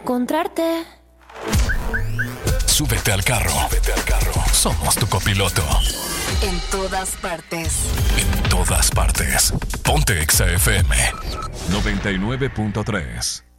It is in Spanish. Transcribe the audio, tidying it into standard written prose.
encontrarte. Súbete al carro. Somos tu copiloto. En todas partes. En todas partes. Ponte Exa FM 99.3.